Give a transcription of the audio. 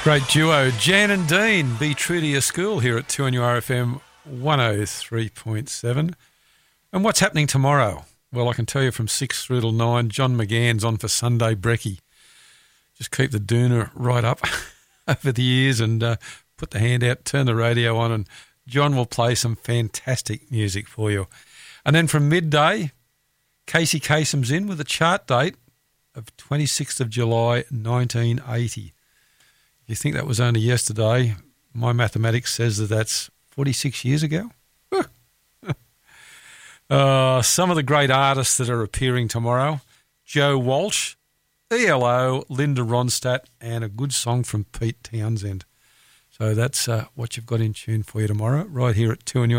Great duo, Jan and Dean. Be true to your school here at 2NURFM 103.7. And what's happening tomorrow? Well, I can tell you from 6 through till 9, John McGann's on for Sunday Brekkie. Just keep the doona right up over the ears and put the hand out, turn the radio on, and John will play some fantastic music for you. And then from midday, Casey Kasem's in with a chart date of 26th of July 1980. You think that was only yesterday? My mathematics says that that's 46 years ago. Some of the great artists that are appearing tomorrow: Joe Walsh, ELO, Linda Ronstadt, and a good song from Pete Townsend. So that's what you've got in tune for you tomorrow, right here at 2NURFM.